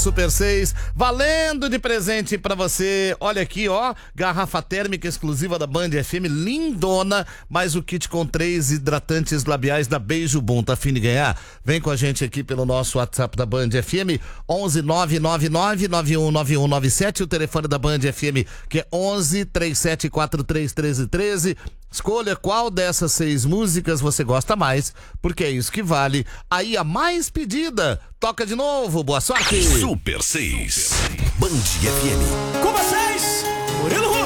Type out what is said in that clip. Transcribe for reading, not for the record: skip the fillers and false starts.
Super 6, valendo de presente pra você. Olha aqui, ó, garrafa térmica exclusiva da Band FM, lindona, mais o kit com 3 hidratantes labiais da Beijo Boom. Tá afim de ganhar? Vem com a gente aqui pelo nosso WhatsApp da Band FM, 11 999 919197, o telefone da Band FM que é 11 3743 1313. Escolha qual dessas 6 músicas você gosta mais, porque é isso que vale. Aí a mais pedida. Toca de novo, boa sorte. Super 6, Band FM. Com vocês, Murilo Russo.